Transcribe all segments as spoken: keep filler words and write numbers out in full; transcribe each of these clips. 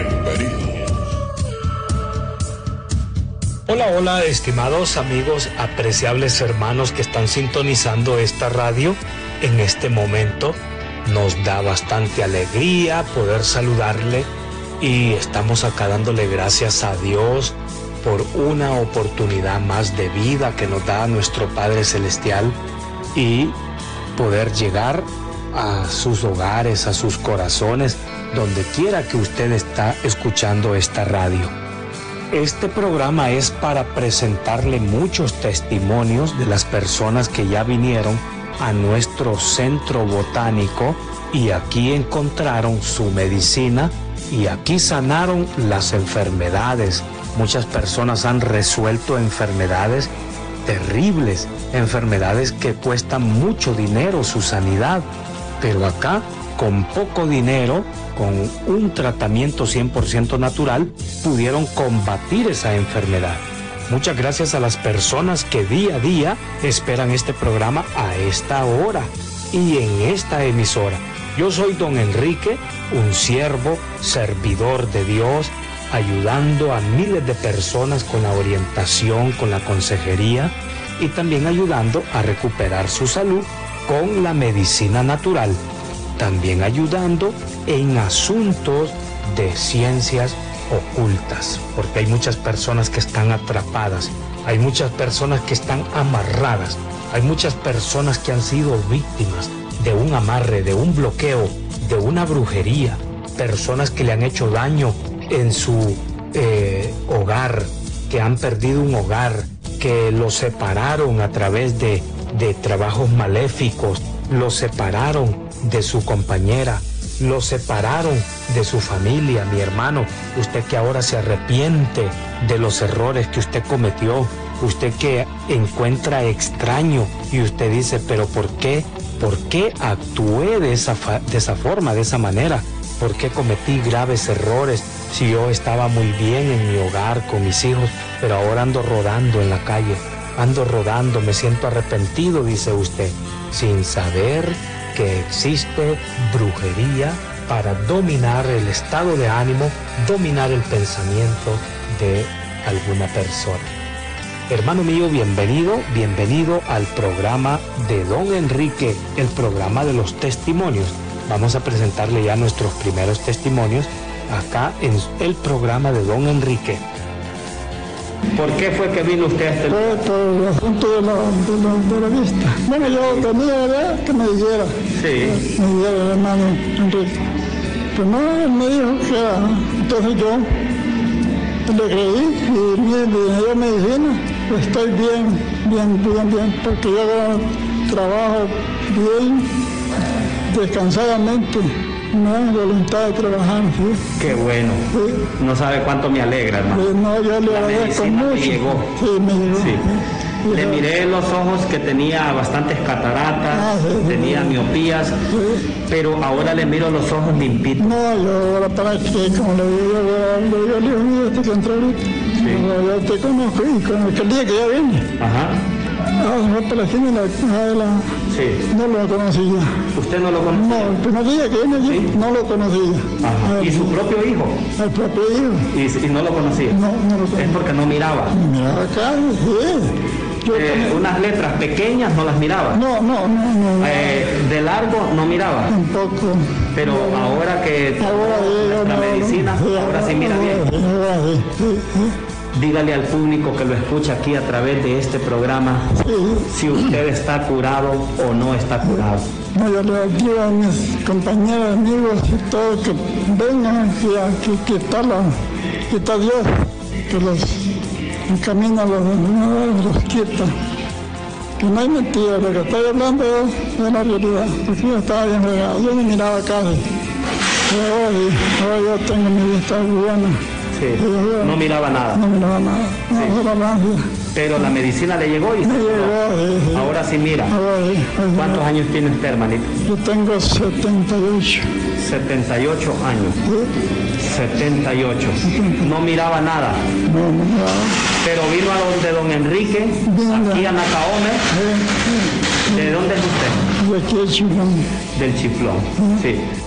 Bienvenidos. Hola, hola, estimados amigos, apreciables hermanos que están sintonizando esta radio en este momento. Nos da bastante alegría poder saludarle y estamos acá dándole gracias a Dios por una oportunidad más de vida que nos da nuestro Padre Celestial y poder llegar a sus hogares, a sus corazones, donde quiera que usted está escuchando esta radio. Este programa es para presentarle muchos testimonios de las personas que ya vinieron a nuestro centro botánico y aquí encontraron su medicina y aquí sanaron las enfermedades. Muchas personas han resuelto enfermedades terribles, enfermedades que cuestan mucho dinero su sanidad, pero acá con poco dinero, con un tratamiento cien por ciento natural, pudieron combatir esa enfermedad. Muchas gracias a las personas que día a día esperan este programa a esta hora y en esta emisora. Yo soy don Enrique, un siervo, servidor de Dios, ayudando a miles de personas con la orientación, con la consejería y también ayudando a recuperar su salud con la medicina natural. También ayudando en asuntos de ciencias ocultas, porque hay muchas personas que están atrapadas, hay muchas personas que están amarradas, hay muchas personas que han sido víctimas de un amarre, de un bloqueo, de una brujería, personas que le han hecho daño en su eh, hogar, que han perdido un hogar, que los separaron a través de, de trabajos maléficos, los separaron de su compañera, los separaron de su familia. Mi hermano, usted que ahora se arrepiente de los errores que usted cometió, usted que encuentra extraño y usted dice, pero ¿por qué? ¿Por qué actué de esa, de esa forma, de esa manera? ¿Por qué cometí graves errores si yo estaba muy bien en mi hogar con mis hijos, pero ahora ando rodando en la calle? Ando rodando, me siento arrepentido, dice usted, sin saber que existe brujería para dominar el estado de ánimo, dominar el pensamiento de alguna persona. Hermano mío, bienvenido, bienvenido al programa de Don Enrique, el programa de los testimonios. Vamos a presentarle ya nuestros primeros testimonios acá en el programa de Don Enrique. ¿Por qué fue que vino usted a este lugar? Por, por el asunto de la, de, la, de la vista. Bueno, yo tenía ¿verdad? que me dijera. Sí. Me dijera el hermano Enrique. Pues no, él me dijo que era. Entonces yo le creí y me dio medicina. Estoy bien, bien, bien, bien, porque yo hago trabajo bien, descansadamente. No hay voluntad de trabajar, ¿sí? Qué bueno. Sí. No sabe cuánto me alegra, hermano. Pues no, yo le La agradezco medicina mucho. me llegó. Sí, me llegó. Sí. Sí. Le miré los ojos que tenía bastantes cataratas, Ah, sí, sí, tenía sí. miopías, Sí. pero ahora le miro los ojos limpitos. No, yo ahora para que, como le digo, yo le digo, mío, este que entró ahorita. Sí. Yo, yo te conozco y con aquel día que ya vine. Ajá. Ah, no, para aquí la, la, la, Sí. no lo conocía. ¿Usted no lo conoce? No, el primer día que vine allí, Sí. no lo conocía. Ajá. Ah, ¿Y su propio hijo? el propio hijo. ¿Y, y no lo conocía? No, no lo Es conocía. porque no miraba. Mira acá, sí. Yo Eh, también- unas letras pequeñas no las miraba. No, no, no, no, no. Eh, de largo no miraba. Tampoco. Pero ahora que Ahora sí, yo la no- medicina, sí, ahora sí mira bien. Ahora sí, sí, sí. Dígale al público que lo escucha aquí a través de este programa Sí. si usted está curado o no está curado. No, yo le digo a mis compañeros, amigos y todos que vengan aquí, aquí que está, la, que está Dios, que los encamina, los, los quita. Que no hay mentira, lo que estoy hablando es de la realidad, porque yo estaba bien regado, yo ni miraba casi. Pero hoy, hoy yo tengo mi vista buena. Sí, no miraba nada. No miraba nada, no Sí. solo magia. Pero la medicina le llegó y Me se curó. llegó, sí, sí. Ahora sí mira. Ahora sí, ahora sí. ¿Cuántos años tiene usted, hermanito? Yo tengo setenta y ocho. setenta y ocho años. ¿Sí? setenta y ocho. No miraba nada. No, no miraba. Pero vino a donde don Enrique, Vino. aquí a Nacaome. Sí, ¿De dónde es usted? sí. De aquí el chingón. Del Chiflón. Sí.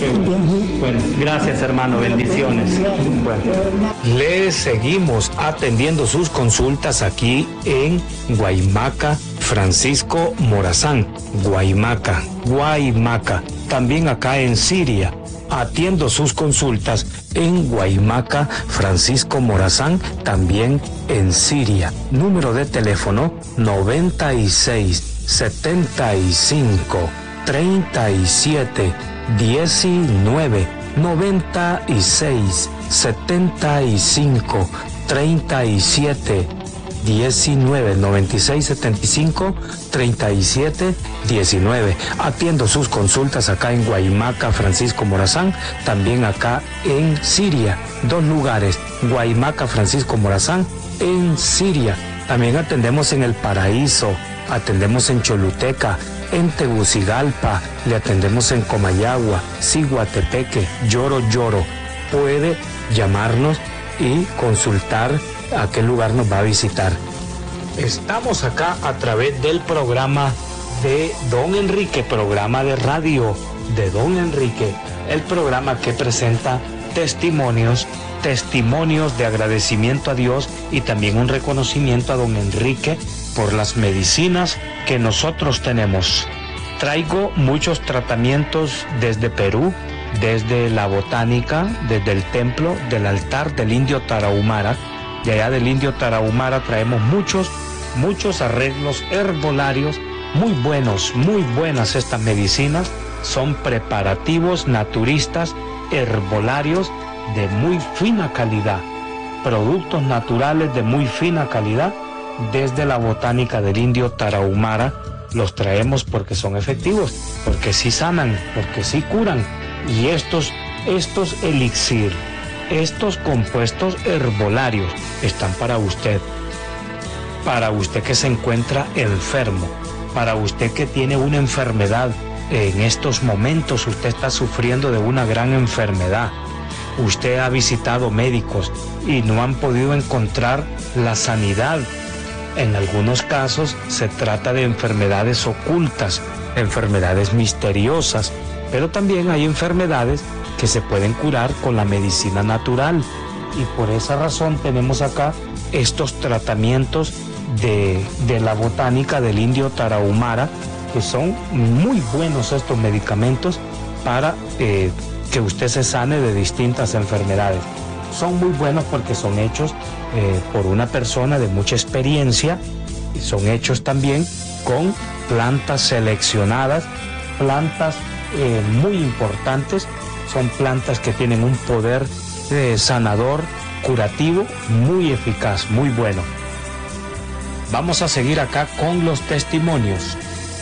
Bien. Bueno, gracias hermano, bendiciones. Bueno, le seguimos atendiendo sus consultas aquí en Guaymaca, Francisco Morazán, Guaymaca, Guaymaca, también acá en Siria. Atiendo sus consultas en Guaymaca, Francisco Morazán, también en Siria. Número de teléfono noventa y seis, setenta y cinco, treinta y siete, diecinueve, noventa y seis, setenta y cinco, treinta y siete, diecinueve, noventa y seis, setenta y cinco, treinta y siete, diecinueve. Atiendo sus consultas acá en Guaymaca, Francisco Morazán, también acá en Siria. Dos lugares, Guaymaca, Francisco Morazán, en Siria. También atendemos en El Paraíso, atendemos en Choluteca, en Tegucigalpa, le atendemos en Comayagua, Ciguatepeque, Lloro Lloro. Puede llamarnos y consultar a qué lugar nos va a visitar. Estamos acá a través del programa de Don Enrique, programa de radio de Don Enrique, el programa que presenta testimonios, testimonios de agradecimiento a Dios y también un reconocimiento a Don Enrique por las medicinas que nosotros tenemos. Traigo muchos tratamientos desde Perú, desde la botánica, desde el templo del altar del indio Tarahumara. De allá del indio Tarahumara traemos muchos, muchos arreglos herbolarios muy buenos, muy buenas estas medicinas. Son preparativos naturistas, herbolarios de muy fina calidad, productos naturales de muy fina calidad. Desde la botánica del indio Tarahumara los traemos porque son efectivos, porque sí sanan, porque sí curan. Y estos, estos elixir, estos compuestos herbolarios están para usted, para usted que se encuentra enfermo, para usted que tiene una enfermedad. En estos momentos usted está sufriendo de una gran enfermedad. Usted ha visitado médicos y no han podido encontrar la sanidad. En algunos casos se trata de enfermedades ocultas, enfermedades misteriosas, pero también hay enfermedades que se pueden curar con la medicina natural. Y por esa razón tenemos acá estos tratamientos de, de la botánica del indio Tarahumara, que son muy buenos estos medicamentos para eh, que usted se sane de distintas enfermedades. Son muy buenos porque son hechos eh, por una persona de mucha experiencia y son hechos también con plantas seleccionadas, plantas eh, muy importantes. Son plantas que tienen un poder eh, sanador, curativo, muy eficaz, muy bueno. Vamos a seguir acá con los testimonios.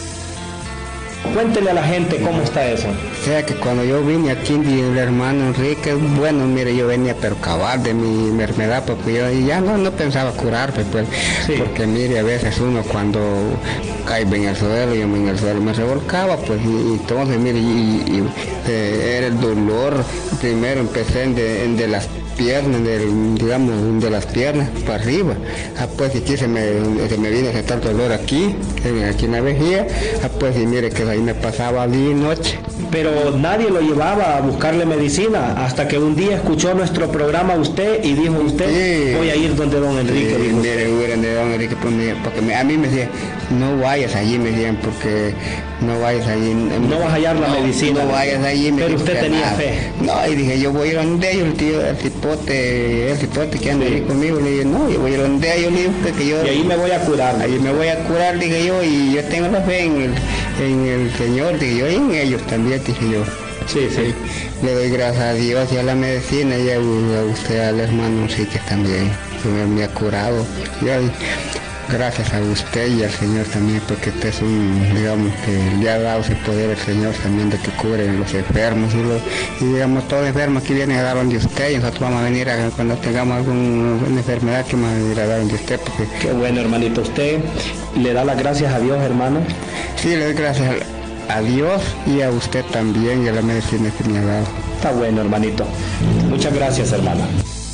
Cuéntele a la gente cómo está eso. O sea que cuando yo vine aquí, el hermano Enrique, bueno, mire, yo venía pero cabal de mi enfermedad, porque yo ya no, no pensaba curarme, pues, sí. Porque mire, a veces uno cuando cae en el suelo, yo en el suelo me revolcaba, pues, y, y entonces, mire, y, y, eh, era el dolor, primero empecé en de, en de las piernas, del, digamos, de las piernas para arriba. Ah, pues aquí se me, se me vino ese tal dolor aquí, aquí en la vejiga. Ah, pues y mire que ahí me pasaba día y noche. Pero nadie lo llevaba a buscarle medicina hasta que un día escuchó nuestro programa usted y dijo usted, sí, voy a ir donde don Enrique. Sí, mire, voy a donde don Enrique, porque me, a mí me decían, no vayas allí, me decían, porque no vayas allí. No vas a hallar la no, medicina. No vayas allí. Pero usted tenía nada. Fe. No, y dije, yo voy a ir donde ellos, el tío, el cipote, el cipote que anda sí. ahí conmigo. Le dije, no, yo voy a ir donde ellos, le dije, que yo... Y ahí me voy a curar. Ahí me voy a curar, dije yo, y yo tengo la fe en el, en el Señor, dije yo, y en ellos también, dije yo. Sí, sí. Le doy gracias a Dios y a la medicina y a, a usted, al hermano, sí, que también me, me ha curado. Yo, gracias a usted y al Señor también, porque usted es un, digamos, que le ha dado ese poder al Señor también de que cubre los enfermos y, los, y digamos, todo enfermo aquí viene a dar donde usted y nosotros vamos a venir a, cuando tengamos alguna enfermedad que vamos a venir a dar donde usted. Porque... Qué bueno, hermanito. ¿Usted le da las gracias a Dios, hermano? Sí, le doy gracias a, a Dios y a usted también y a la medicina que me ha dado. Está bueno, hermanito. Muchas gracias, hermana.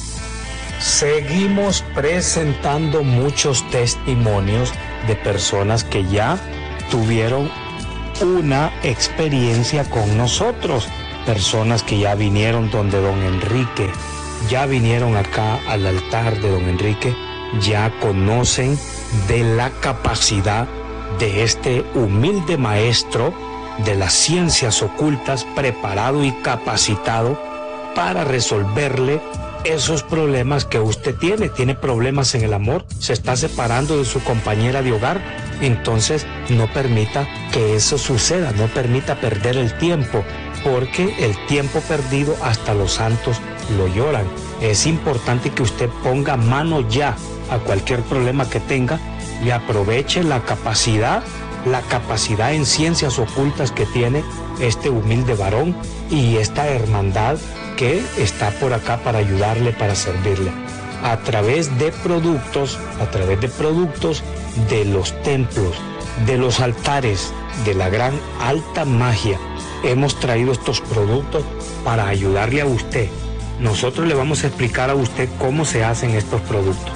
Seguimos presentando muchos testimonios de personas que ya tuvieron una experiencia con nosotros personas que ya vinieron donde don Enrique, ya vinieron acá al altar de don Enrique, ya conocen de la capacidad de este humilde maestro de las ciencias ocultas, preparado y capacitado para resolverle esos problemas que usted tiene. Tiene problemas en el amor, se está separando de su compañera de hogar. Entonces no permita que eso suceda, no permita perder el tiempo, porque el tiempo perdido hasta los santos lo lloran. Es importante que usted ponga mano ya a cualquier problema que tenga y aproveche la capacidad, la capacidad en ciencias ocultas que tiene este humilde varón y esta hermandad que está por acá para ayudarle, para servirle. A través de productos, a través de productos de los templos, de los altares, de la gran alta magia, hemos traído estos productos para ayudarle a usted. Nosotros le vamos a explicar a usted cómo se hacen estos productos.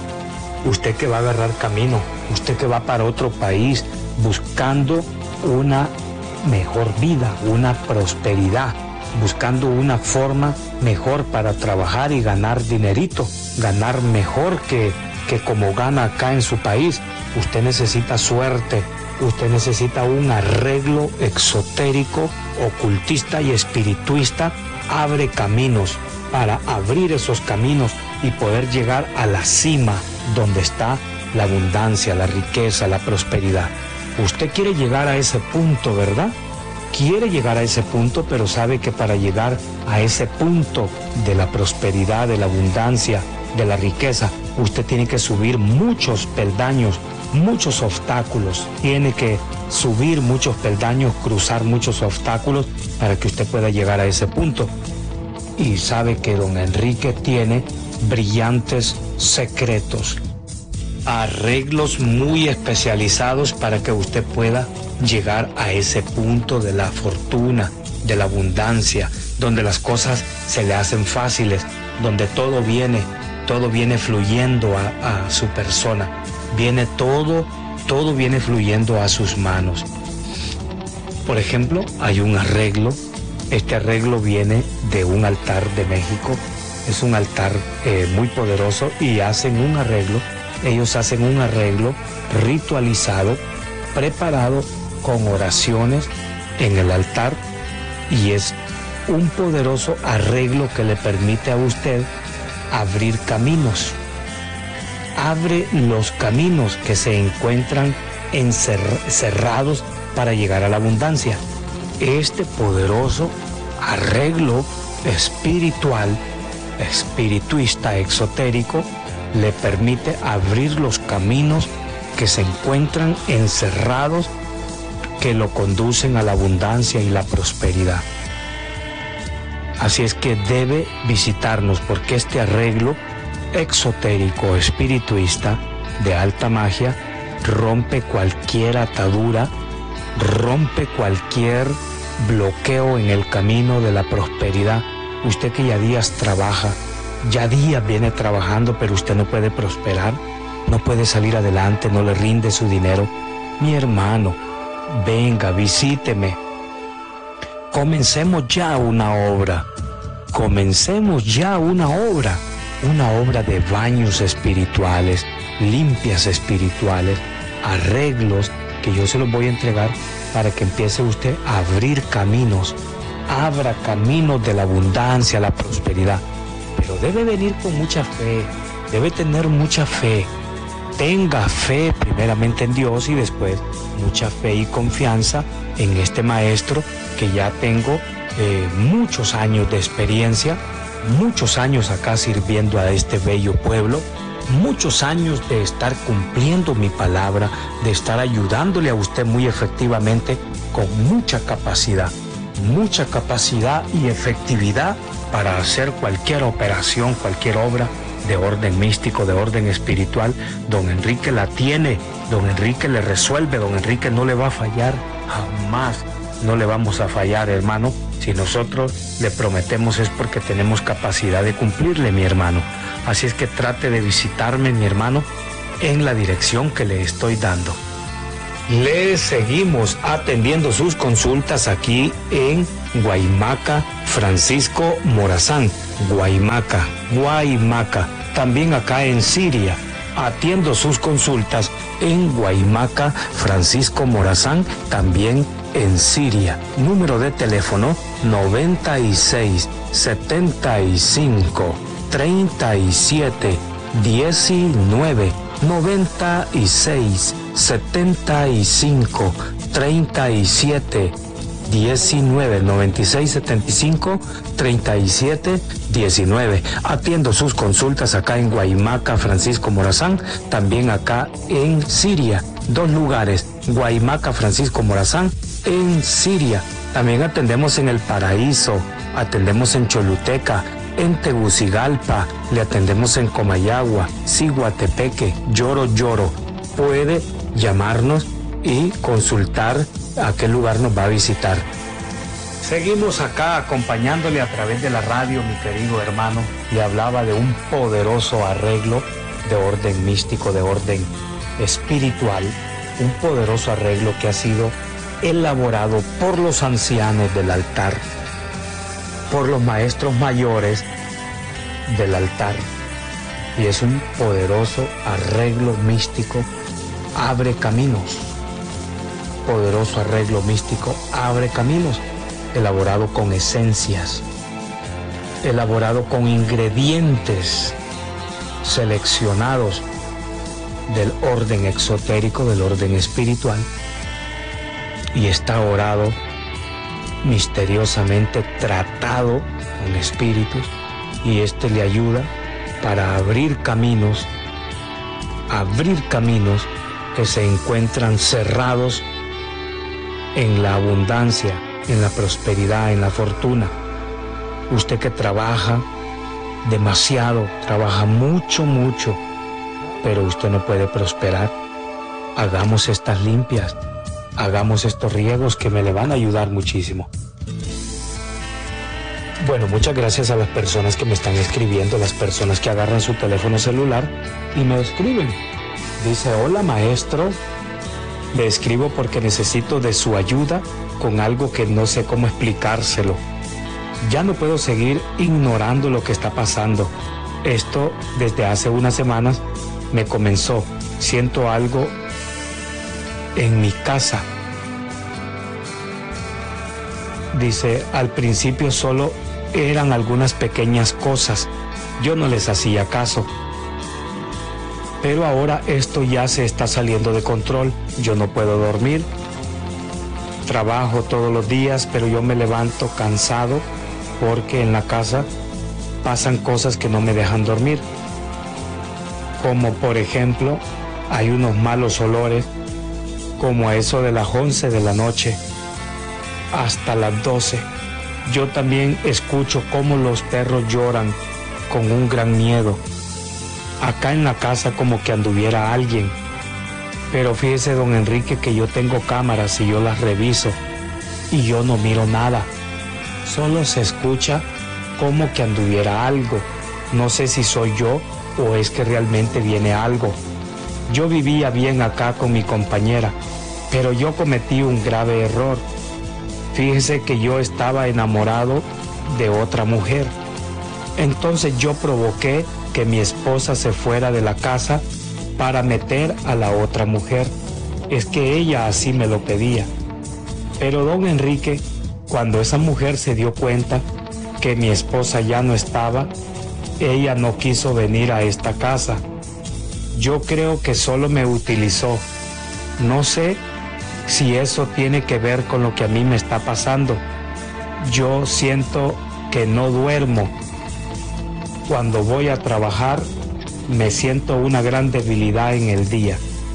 Usted que va a agarrar camino, usted que va para otro país buscando una mejor vida, una prosperidad, buscando una forma mejor para trabajar y ganar dinerito, ganar mejor que, que como gana acá en su país. Usted necesita suerte, usted necesita un arreglo exotérico, ocultista y espirituista. Abre caminos para abrir esos caminos y poder llegar a la cima donde está la abundancia, la riqueza, la prosperidad. Usted quiere llegar a ese punto, ¿verdad? Quiere llegar a ese punto, pero sabe que para llegar a ese punto de la prosperidad, de la abundancia, de la riqueza, usted tiene que subir muchos peldaños, muchos obstáculos. Tiene que subir muchos peldaños, cruzar muchos obstáculos para que usted pueda llegar a ese punto. Y sabe que don Enrique tiene brillantes secretos, arreglos muy especializados para que usted pueda llegar a ese punto de la fortuna, de la abundancia, donde las cosas se le hacen fáciles, donde todo viene, todo viene fluyendo a, a su persona, viene todo, todo viene fluyendo a sus manos. Por ejemplo, hay un arreglo, este arreglo viene de un altar de México, es un altar eh, muy poderoso y hacen un arreglo, ellos hacen un arreglo ritualizado, preparado con oraciones en el altar, y es un poderoso arreglo que le permite a usted abrir caminos. Abre los caminos que se encuentran encerrados para llegar a la abundancia. Este poderoso arreglo espiritual, espirituista, exotérico, le permite abrir los caminos que se encuentran encerrados, que lo conducen a la abundancia y la prosperidad. Así es que debe visitarnos, porque este arreglo exotérico, espirituista, de alta magia, rompe cualquier atadura, rompe cualquier bloqueo en el camino de la prosperidad. Usted que ya días trabaja, ya días viene trabajando, pero usted no puede prosperar, no puede salir adelante, no le rinde su dinero. Mi hermano, venga, visíteme. Comencemos ya una obra, comencemos ya una obra, una obra de baños espirituales, limpias espirituales, arreglos que yo se los voy a entregar para que empiece usted a abrir caminos, abra caminos de la abundancia, la prosperidad. Pero debe venir con mucha fe, debe tener mucha fe. Tenga fe primeramente en Dios y después mucha fe y confianza en este maestro que ya tengo eh, muchos años de experiencia, muchos años acá sirviendo a este bello pueblo, muchos años de estar cumpliendo mi palabra, de estar ayudándole a usted muy efectivamente, con mucha capacidad, mucha capacidad y efectividad para hacer cualquier operación, cualquier obra de orden místico, de orden espiritual. Don Enrique la tiene, don Enrique le resuelve, don Enrique no le va a fallar, jamás no le vamos a fallar, hermano. Si nosotros le prometemos es porque tenemos capacidad de cumplirle, mi hermano. Así es que trate de visitarme, mi hermano, en la dirección que le estoy dando. Le seguimos atendiendo sus consultas aquí en Guaymaca, Francisco Morazán. Guaymaca, Guaymaca. También acá en Siria. Atiendo sus consultas en Guaymaca, Francisco Morazán, también en Siria. Número de teléfono noventa y seis, setenta y cinco, treinta y siete, diecinueve. noventa y seis, setenta y cinco, treinta y siete, diecinueve. noventa y seis, setenta y cinco, treinta y siete, diecinueve. Atiendo sus consultas acá en Guaymaca, Francisco Morazán, también acá en Siria. Dos lugares, Guaymaca, Francisco Morazán, en Siria. También atendemos en El Paraíso, atendemos en Choluteca, en Tegucigalpa, le atendemos en Comayagua, Ciguatepeque, Lloro Lloro. Puede llamarnos y consultar a qué lugar nos va a visitar. Seguimos acá acompañándole a través de la radio, mi querido hermano. Le hablaba de un poderoso arreglo de orden místico, de orden espiritual, un poderoso arreglo que ha sido elaborado por los ancianos del altar, por los maestros mayores del altar, y es un poderoso arreglo místico, abre caminos, poderoso arreglo místico, abre caminos, elaborado con esencias, elaborado con ingredientes seleccionados del orden exotérico, del orden espiritual, y está orado, misteriosamente tratado con espíritus, y este le ayuda para abrir caminos, abrir caminos que se encuentran cerrados en la abundancia, en la prosperidad, en la fortuna. Usted que trabaja demasiado, trabaja mucho, mucho, pero usted no puede prosperar. Hagamos estas limpias, hagamos estos riegos que me le van a ayudar muchísimo. Bueno, muchas gracias a las personas que me están escribiendo, las personas que agarran su teléfono celular y me escriben. Dice, hola maestro, le escribo porque necesito de su ayuda con algo que no sé cómo explicárselo. Ya no puedo seguir ignorando lo que está pasando. Esto desde hace unas semanas me comenzó. Siento algo en mi casa. Dice, al principio solo eran algunas pequeñas cosas. Yo no les hacía caso. Pero ahora esto ya se está saliendo de control. Yo no puedo dormir. Trabajo todos los días, pero yo me levanto cansado porque en la casa pasan cosas que no me dejan dormir. Como por ejemplo, hay unos malos olores, como a eso de las once de la noche hasta las doce. Yo también escucho cómo los perros lloran con un gran miedo. Acá en la casa como que anduviera alguien. Pero fíjese, don Enrique, que yo tengo cámaras y yo las reviso y yo no miro nada. Solo se escucha como que anduviera algo. No sé si soy yo o es que realmente viene algo. Yo vivía bien acá con mi compañera, pero yo cometí un grave error. Fíjese que yo estaba enamorado de otra mujer. Entonces yo provoqué que mi esposa se fuera de la casa para meter a la otra mujer. Es que ella así me lo pedía. Pero don Enrique, cuando esa mujer se dio cuenta que mi esposa ya no estaba, ella no quiso venir a esta casa. Yo creo que solo me utilizó. No sé si eso tiene que ver con lo que a mí me está pasando. Yo siento que no duermo. Cuando voy a trabajar, me siento una gran debilidad en el día.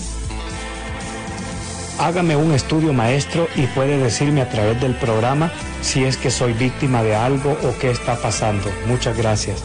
Hágame un estudio, maestro, y puede decirme a través del programa si es que soy víctima de algo o qué está pasando. Muchas gracias.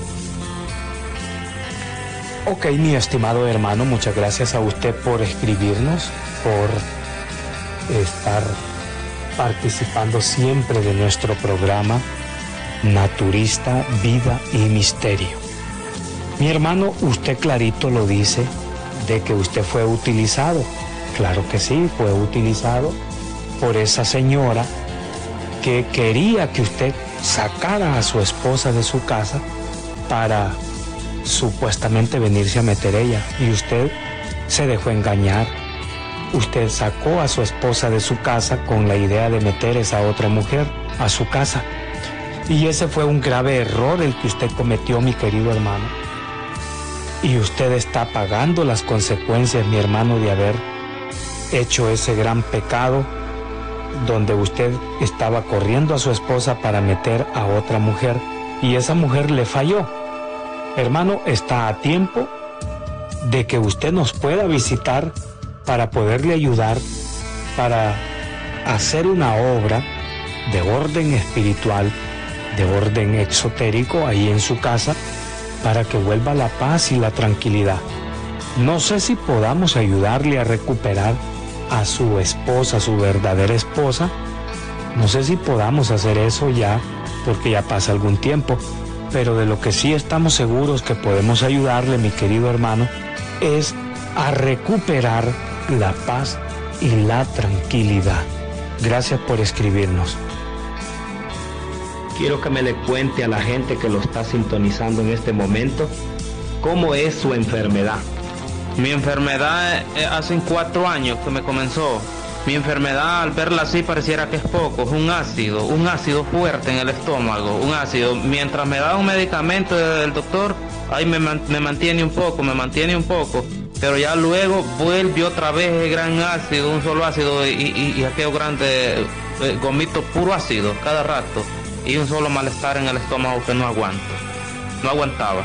Ok, mi estimado hermano, muchas gracias a usted por escribirnos, por estar participando siempre de nuestro programa Naturista, Vida y Misterio. Mi hermano, usted clarito lo dice, de que usted fue utilizado. Claro que sí, fue utilizado por esa señora que quería que usted sacara a su esposa de su casa para supuestamente venirse a meter ella, y usted se dejó engañar. Usted sacó a su esposa de su casa con la idea de meter esa otra mujer a su casa, y ese fue un grave error el que usted cometió, mi querido hermano, y usted está pagando las consecuencias, mi hermano, de haber hecho ese gran pecado donde usted estaba corriendo a su esposa para meter a otra mujer, y esa mujer le falló. Hermano, está a tiempo de que usted nos pueda visitar para poderle ayudar, para hacer una obra de orden espiritual, de orden exotérico ahí en su casa, para que vuelva la paz y la tranquilidad. No sé si podamos ayudarle a recuperar a su esposa, su verdadera esposa. No sé si podamos hacer eso ya, porque ya pasa algún tiempo, pero de lo que sí estamos seguros que podemos ayudarle, mi querido hermano, es a recuperar la paz y la tranquilidad. Gracias por escribirnos. Quiero que me le cuente a la gente que lo está sintonizando en este momento cómo es su enfermedad. Mi enfermedad eh, hace cuatro años que me comenzó. Mi enfermedad, al verla así, pareciera que es poco. Es un ácido, un ácido fuerte en el estómago, un ácido. Mientras me da un medicamento del doctor, ahí me, man, me mantiene un poco, me mantiene un poco. Pero ya luego vuelve otra vez el gran ácido, un solo ácido, y, y, y aquello grande, eh, gomito puro ácido cada rato. Y un solo malestar en el estómago que no aguanto. No aguantaba.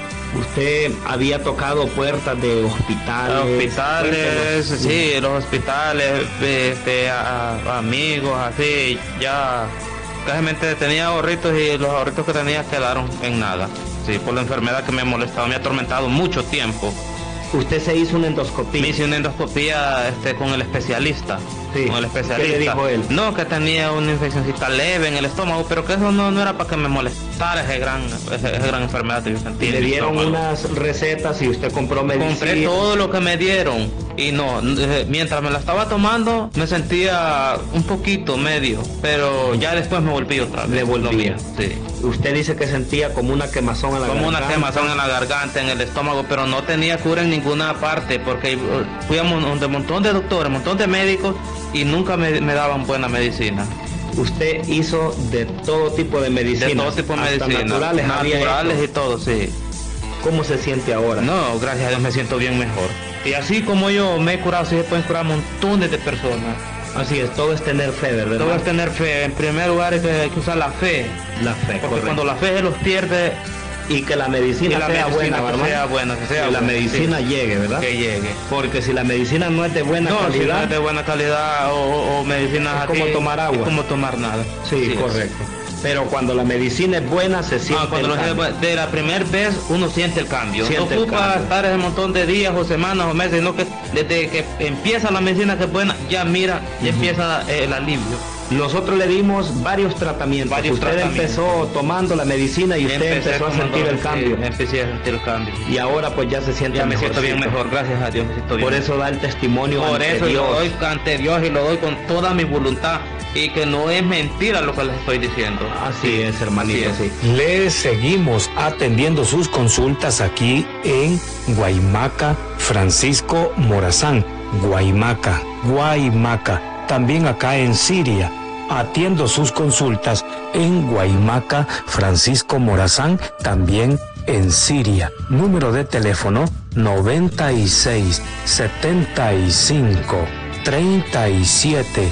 ¿Usted había tocado puertas de hospitales? Los hospitales, sí, los hospitales, este, a, a amigos, así, ya casi tenía ahorritos y los ahorritos que tenía quedaron en nada. Sí, por la enfermedad que me ha molestado, me ha atormentado mucho tiempo. ¿Usted se hizo una endoscopía? Me hice una endoscopía este, con el especialista. Sí. Con el especialista. ¿Qué le dijo él? No, que tenía una infeccióncita leve en el estómago, pero que eso no, no era para que me molestara esa gran, esa, esa gran enfermedad que yo sentí. Le dieron unas recetas y usted compró medicina. Compré todo lo que me dieron y no, mientras me la estaba tomando me sentía un poquito medio, pero ya después me volví otra vez. Le volvía. Sí. Usted dice que sentía como una quemazón en la como garganta. Como una quemazón en la garganta, en el estómago, pero no tenía cura en ninguna parte, porque fui a un, un montón de doctores, un montón de médicos y nunca me, me daban buena medicina. Usted hizo de todo tipo de medicinas. De todo tipo de medicinas. Naturales, naturales y todo, sí. ¿Cómo se siente ahora? No, gracias a Dios me siento bien mejor. Y así como yo me he curado, sí se pueden curar montones de personas. Así es, todo es tener fe, ¿verdad? Todo es tener fe. En primer lugar hay que, hay que usar la fe. La fe, porque correcto. Cuando la fe se los pierde, y que la medicina, y la sea, medicina buena, que sea buena, que sea que buena, la medicina sí. llegue, ¿verdad? Que llegue. Porque si la medicina no es de buena no, calidad, si no es de buena calidad o, o, o medicina es como tomar agua. Es como tomar nada. Sí, sí correcto. Es. Pero cuando la medicina es buena, se siente ah, cuando el cambio. De la primera vez uno siente el cambio. Siente no ocupa estar ese montón de días o semanas o meses, sino que desde que empieza la medicina que es buena, ya mira, ya uh-huh. empieza el alivio. Nosotros le dimos varios tratamientos. Varios usted tratamientos. empezó tomando la medicina y usted Empecé empezó a sentir el cambio. Sí, empecé a sentir el cambio. Y ahora pues ya se siente ya mejor. me siento bien mejor, gracias a Dios me siento bien. Por eso da el testimonio Por ante eso Dios. lo doy ante Dios y lo doy con toda mi voluntad. Y que no es mentira lo que les estoy diciendo. Así es, hermanito. Así es. Sí. Les seguimos atendiendo sus consultas aquí en Guaymaca, Francisco Morazán. Guaymaca, Guaymaca. También acá en Siria. Atiendo sus consultas en Guaymaca, Francisco Morazán, también en Siria. Número de teléfono noventa y seis, setenta y cinco, treinta y siete,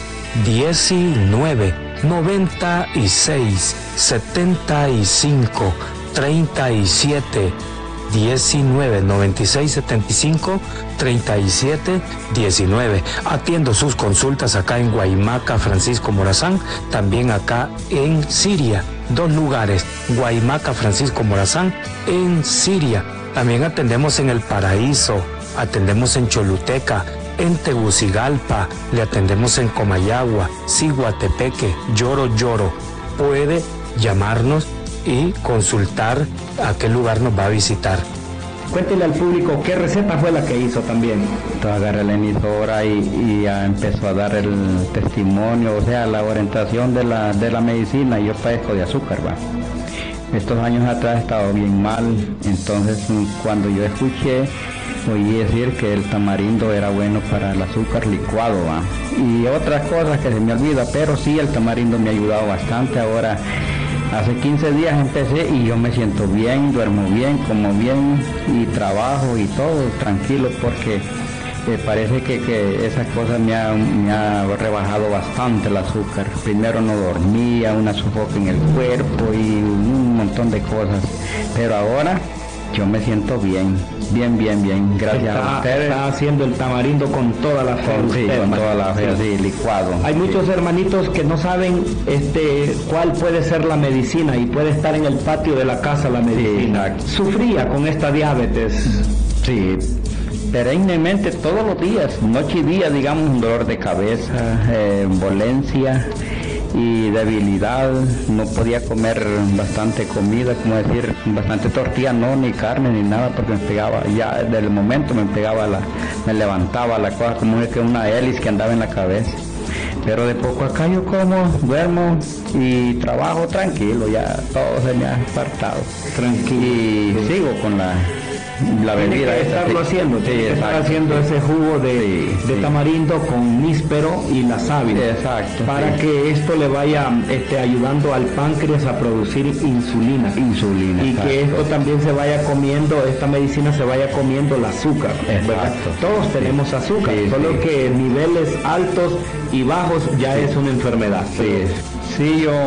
diecinueve, noventa y seis, setenta y cinco, treinta y siete, diecinueve, noventa y seis, setenta y cinco, treinta y siete, diecinueve. Atiendo sus consultas acá en Guaymaca, Francisco Morazán, también acá en Siria. Dos lugares, Guaymaca, Francisco Morazán, en Siria. También atendemos en El Paraíso, atendemos en Choluteca, en Tegucigalpa, le atendemos en Comayagua, Ciguatepeque, Lloro Lloro. Puede llamarnos y consultar a qué lugar nos va a visitar. Cuéntele al público qué receta fue la que hizo también. Entonces agarré la emisora y, y ya empezó a dar el testimonio, o sea, la orientación de la, de la medicina. Yo padezco de azúcar, va. Estos años atrás he estado bien mal, entonces cuando yo escuché, oí decir que el tamarindo era bueno para el azúcar licuado, ¿va? Y otras cosas que se me olvida, pero sí, el tamarindo me ha ayudado bastante. Ahora, hace quince días empecé y yo me siento bien, duermo bien, como bien y trabajo y todo tranquilo, porque eh, parece que, que esas cosas me ha, me ha rebajado bastante el azúcar. Primero no dormía, una sofoca en el cuerpo y un montón de cosas, pero ahora yo me siento bien, bien, bien, bien, gracias está, a ustedes. Está haciendo el tamarindo con toda la fe. Con, sí, usted, con man. toda la fe, sí. sí, licuado. Hay sí. muchos hermanitos que no saben este, cuál puede ser la medicina y puede estar en el patio de la casa la medicina. Sí, sufría con esta diabetes. Sí, perennemente todos los días, noche y día, digamos, un dolor de cabeza, eh, dolencia y debilidad. No podía comer bastante comida, como decir, bastante tortilla, no, ni carne, ni nada, porque me pegaba, ya desde el momento me pegaba la, me levantaba la cosa como que una hélice que andaba en la cabeza. Pero de poco acá yo como, duermo y trabajo tranquilo, ya todo se me ha apartado. Tranquilo. Y sí. sigo con la, la bebida. Tiene que estarlo sí. haciendo, tiene sí, que estar haciendo ese jugo de, sí, de sí. tamarindo con níspero y la sábila. Exacto. Para sí. que esto le vaya este, ayudando al páncreas a producir insulina. Insulina. Y exacto. que esto también se vaya comiendo, esta medicina se vaya comiendo el azúcar. Exacto. Todos tenemos azúcar, sí, solo sí. que niveles altos y bajos ya sí. es una enfermedad. Sí, sí, yo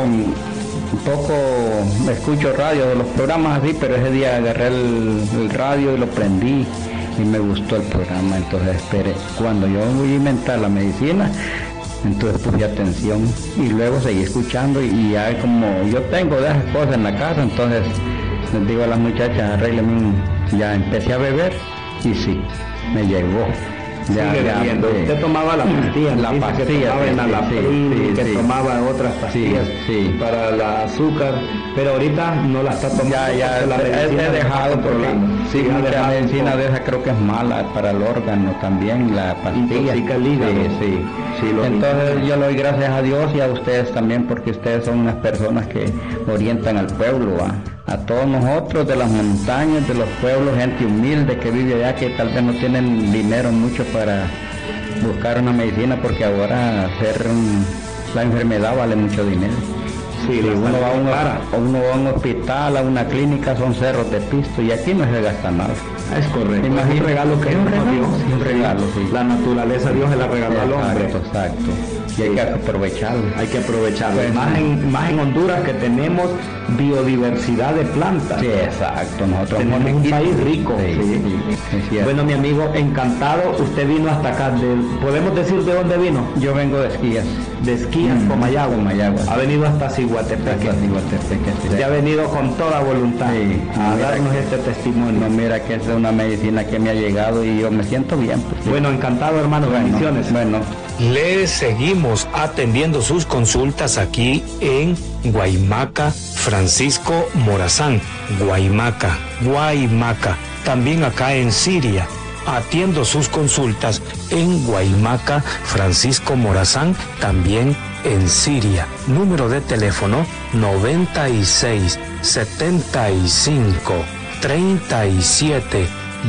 un poco escucho radio de los programas así, pero ese día agarré el, el radio y lo prendí y me gustó el programa, entonces esperé. Cuando yo voy a inventar la medicina, entonces puse atención y luego seguí escuchando y ya como yo tengo de esas cosas en la casa, entonces les digo a las muchachas, arréglenme, ya empecé a beber y sí, me llegó. Ya, sigue bebiendo. Ya, usted tomaba la pastilla, la dice pastilla, que tomaba sí, enalapril, sí, sí, que sí. tomaba otras pastillas sí, sí. para el azúcar, pero ahorita no la está tomando. Ya, ya, la medicina he dejado porque sí, mucha medicina de esa creo que es mala para el órgano también, la pastilla. Intoxica el hígado. Sí, sí. sí lo Entonces intoxica. Yo le doy gracias a Dios y a ustedes también, porque ustedes son unas personas que orientan al pueblo, ¿va? A todos nosotros de las montañas, de los pueblos, gente humilde que vive allá, que tal vez no tienen dinero mucho para buscar una medicina, porque ahora hacer um, la enfermedad vale mucho dinero. Sí, si uno va, a un, uno va a un hospital, a una clínica, son cerros de pisto y aquí no se gasta nada. Es correcto. Imagínate, es un regalo que es un regalo, Dios, sí, un regalo, sí. La naturaleza Dios se la regaló exacto, al hombre. Exacto. Y hay que aprovecharlo. Hay que aprovecharlo. Pues, más, en, más en Honduras, que tenemos biodiversidad de plantas. Sí, exacto. Nosotros tenemos un y, país rico. Sí, sí. Sí, bueno, mi amigo, encantado. Usted vino hasta acá. De, ¿podemos decir de dónde vino? Yo vengo de Esquías. De Esquías, mm, Comayagua. Comayagua. Ha venido hasta Ciguatepeque. Hasta Ciguatepeque, sí. Usted ha venido con toda voluntad sí, a darnos que, este testimonio. No, mira que es una medicina que me ha llegado y yo me siento bien. Pues, sí. Bueno, encantado, hermano. Bueno, bendiciones. Bueno. Le seguimos atendiendo sus consultas aquí en Guaymaca, Francisco Morazán. Guaymaca, Guaymaca. También acá en Siria. Atiendo sus consultas en Guaymaca, Francisco Morazán, también en Siria. Número de teléfono noventa y seis, setenta y cinco, treinta y siete,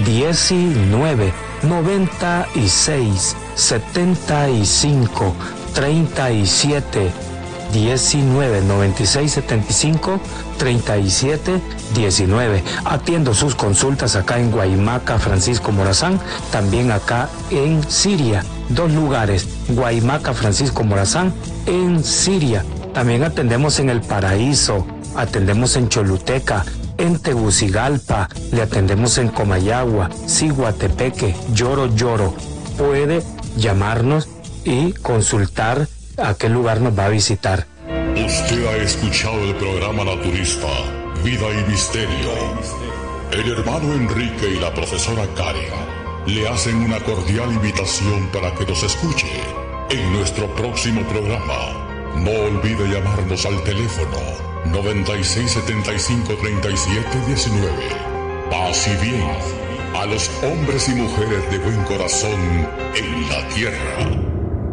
diecinueve. noventa y seis, setenta y cinco, treinta y siete, diecinueve, noventa y seis, setenta y cinco, treinta y siete, diecinueve. Atiendo sus consultas acá en Guaymaca, Francisco Morazán, también acá en Siria. Dos lugares, Guaymaca, Francisco Morazán, en Siria. También atendemos en El Paraíso, atendemos en Choluteca, en Tegucigalpa, le atendemos en Comayagua, Ciguatepeque, Lloro Lloro. Puede llamarnos y consultar a qué lugar nos va a visitar. Usted ha escuchado el programa naturista Vida y Misterio. El hermano Enrique y la profesora Karen le hacen una cordial invitación para que nos escuche en nuestro próximo programa. No olvide llamarnos al teléfono noventa y seis, setenta y cinco, treinta y siete, diecinueve. Paz y bien. a los hombres y mujeres de buen corazón en la tierra.